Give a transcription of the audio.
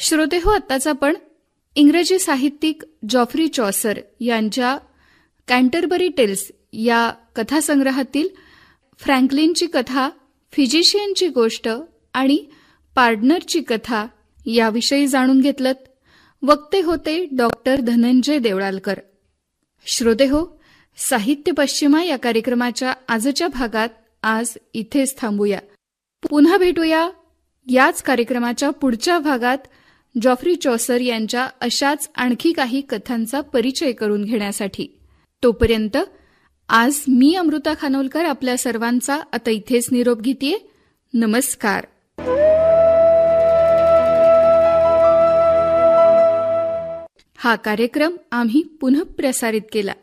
श्रोतेहो, आत्ताच आपण इंग्रजी साहित्यिक जॉफ्री चॉसर यांच्या कॅन्टरबरी टेल्स या कथासंग्रहातील फ्रँकलिनची कथा, फिजिशियनची गोष्ट आणि पार्टनरची कथा याविषयी जाणून घेतलं. वक्ते होते डॉक्टर धनंजय देवळालकर. श्रोतेहो, साहित्य पश्चिमा या कार्यक्रमाच्या आजच्या भागात आज इथेच थांबूया. पुन्हा भेटूया याच कार्यक्रमाच्या पुढच्या भागात जॉफ्री चॉसर यांच्या अशाच आणखी काही कथांचा परिचय करून घेण्यासाठी. तोपर्यंत आज मी अमृता खानोलकर आपल्या सर्वांचा आता इथेच निरोप घेतेय. नमस्कार. हा कार्यक्रम आम्ही पुनः प्रसारित केला.